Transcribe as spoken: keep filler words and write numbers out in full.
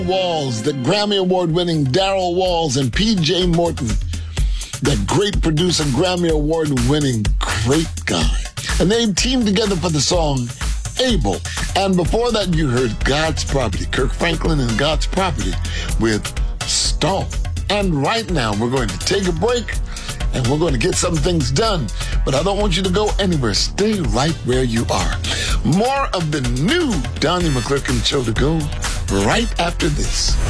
Walls, the Grammy Award-winning Daryl Walls, and P J Morton, the great producer, Grammy Award-winning great guy. And they teamed together for the song Able. And before that, you heard God's Property, Kirk Franklin and God's Property with Stone. And right now, we're going to take a break, and we're going to get some things done. But I don't want you to go anywhere. Stay right where you are. More of the new Donnie McClurkin Show to go right after this.